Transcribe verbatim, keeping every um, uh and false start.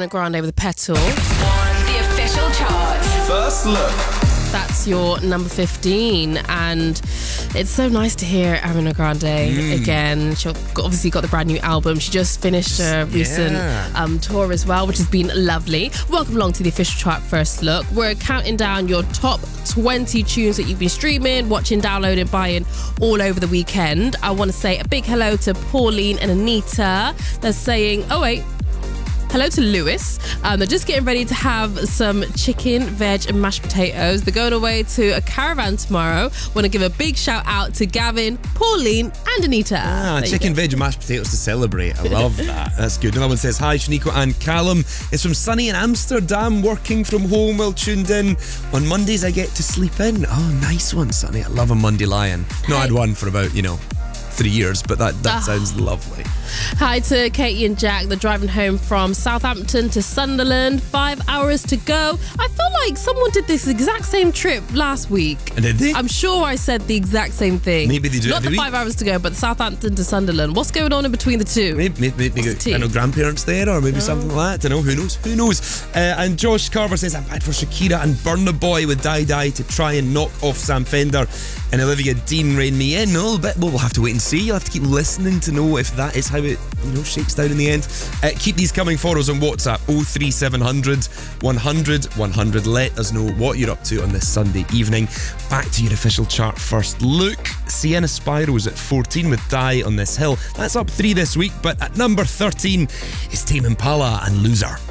Ariana Grande with Petal. The official chart. First look. That's your number fifteen, and it's so nice to hear Ariana Grande mm. again. She obviously got the brand new album. She just finished a recent yeah. um, tour as well, which has been lovely. Welcome along to the official chart First Look. We're counting down your top twenty tunes that you've been streaming, watching, downloading, buying all over the weekend. I want to say a big hello to Pauline and Anita. They're saying, oh wait, hello to Lewis. Um, they're just getting ready to have some chicken, veg and mashed potatoes. They're going away to a caravan tomorrow. Want to give a big shout out to Gavin, Pauline and Anita. Ah, There chicken, veg and mashed potatoes to celebrate. I love that. That's good. Another one says, hi, Shaniqua and Callum. It's from sunny in Amsterdam, working from home while tuned in. On Mondays, I get to sleep in. Oh, nice one, Sunny. I love a Monday lion. No, I had one for about, you know, three years, but that, that Ah. sounds lovely. Hi to Katie and Jack. They're driving home from Southampton to Sunderland. Five hours to go. I feel like someone did this exact same trip last week. And did they? I'm sure I said the exact same thing. Maybe they do it Not every the week. five hours to go, but Southampton to Sunderland. What's going on in between the two? Maybe, maybe, maybe What's the I tea? know grandparents there, or maybe something like that. I don't know. Who knows? Who knows? Uh, and Josh Carver says, I'm back for Shakira and Burna Boy with Die Die to try and knock off Sam Fender and Olivia Dean rein me in a little bit. Well, we'll have to wait and see. You'll have to keep listening to know if that is how it, you know, shakes down in the end. Uh, keep these coming for us on WhatsApp oh three seven hundred one hundred one hundred. Let us know what you're up to on this Sunday evening. Back to your official chart First Look. Sienna Spiro's at fourteen with Die on This Hill. That's up three this week, but at number thirteen is Tame Impala and Loser.